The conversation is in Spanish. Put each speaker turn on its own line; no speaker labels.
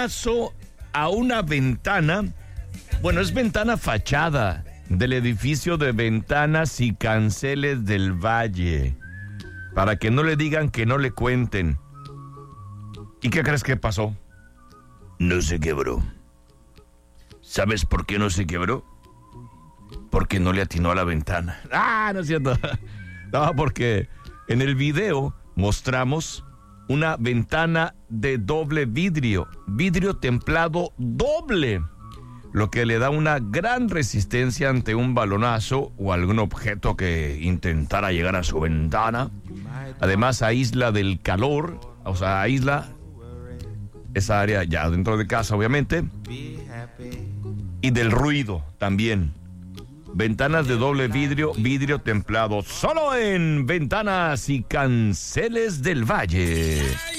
balonazo a una ventana. Bueno, es ventana fachada del edificio de Ventanas y Canceles del Valle. Para que no le digan, que no le cuenten. ¿Y qué crees que pasó? No se quebró. ¿Sabes por qué no se quebró? Porque no le atinó a la ventana. ¡Ah, no es cierto! No, porque en el video mostramos una ventana de doble vidrio templado doble, lo que le da una gran resistencia ante un balonazo o algún objeto que intentara llegar a su ventana. Además, aísla del calor, o sea, aísla esa área ya dentro de casa, obviamente, y del ruido también. Ventanas de doble vidrio templado, solo en Ventanas y Canceles del Valle.